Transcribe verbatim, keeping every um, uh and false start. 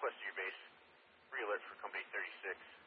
southwest of your base. Re-alert for Company thirty-six.